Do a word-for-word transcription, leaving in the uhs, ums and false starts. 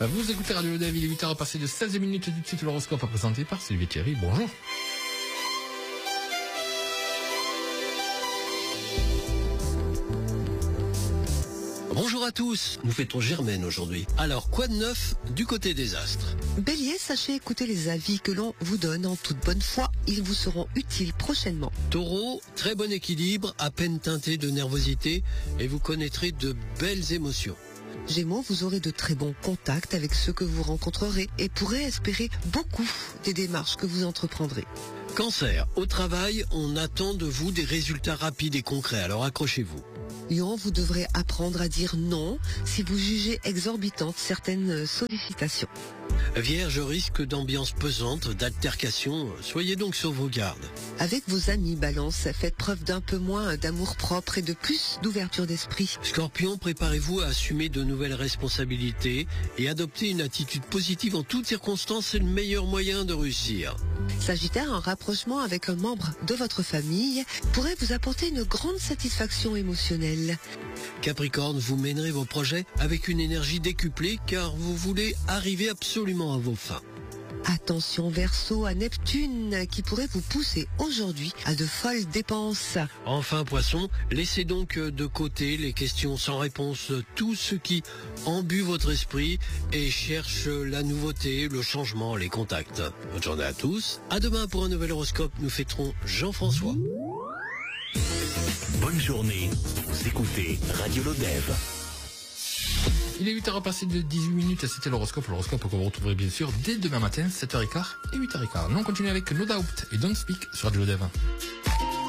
Vous écoutez Radio Le Dev, il est huit heures passé de seize minutes. Tout de suite l'horoscope présenté par Sylvie Thierry. Bonjour. Bonjour à tous, nous fêtons Germaine aujourd'hui. Alors, quoi de neuf du côté des astres? Bélier, sachez écouter les avis que l'on vous donne en toute bonne foi. Ils vous seront utiles prochainement. Taureau, très bon équilibre, à peine teinté de nervosité, et vous connaîtrez de belles émotions. Gémeaux, vous aurez de très bons contacts avec ceux que vous rencontrerez et pourrez espérer beaucoup des démarches que vous entreprendrez. Cancer, au travail, on attend de vous des résultats rapides et concrets, alors accrochez-vous. Lion, vous devrez apprendre à dire non si vous jugez exorbitantes certaines sollicitations. Vierge, risque d'ambiance pesante, d'altercation, soyez donc sur vos gardes. Avec vos amis, Balance, faites preuve d'un peu moins d'amour-propre et de plus d'ouverture d'esprit. Scorpion, préparez-vous à assumer de nouvelles responsabilités et adopter une attitude positive en toutes circonstances, c'est le meilleur moyen de réussir. Sagittaire, un rapprochement avec un membre de votre famille pourrait vous apporter une grande satisfaction émotionnelle. Capricorne, vous mènerez vos projets avec une énergie décuplée car vous voulez arriver absolument à vos fins. Attention Verseau, à Neptune qui pourrait vous pousser aujourd'hui à de folles dépenses. Enfin Poisson, laissez donc de côté les questions sans réponse, tout ce qui embue votre esprit et cherche la nouveauté, le changement, les contacts. Bonne journée à tous, à demain pour un nouvel horoscope, nous fêterons Jean-François. Bonne journée, vous écoutez Radio Le Dev. Il est huit heures passé de dix-huit minutes, c'était l'horoscope. L'horoscope que vous retrouverez bien sûr dès demain matin, sept heures quinze et huit heures quinze. Nous on continue avec No Doubt et Don't Speak sur Radio Le Dev.